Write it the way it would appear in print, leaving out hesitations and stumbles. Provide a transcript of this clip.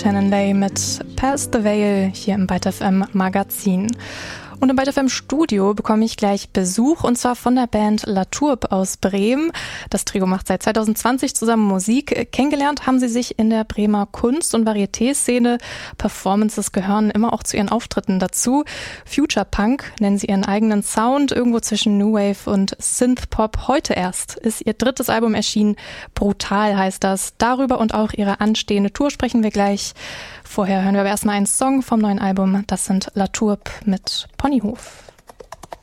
Shannon Lay mit Past the Veil hier im Byte FM Magazin. Und im Byte FM Studio bekomme ich gleich Besuch, und zwar von der Band La Tourbe aus Bremen. Das Trio macht seit 2020 zusammen Musik. Kennengelernt haben sie sich in der Bremer Kunst- und Varieté-Szene. Performances gehören immer auch zu ihren Auftritten dazu. Future Punk nennen sie ihren eigenen Sound, irgendwo zwischen New Wave und Synthpop. Heute erst ist ihr drittes Album erschienen. Brutal heißt das. Darüber und auch ihre anstehende Tour sprechen wir gleich. Vorher hören wir aber erstmal einen Song vom neuen Album. Das sind La Tourbe mit Ponyhof.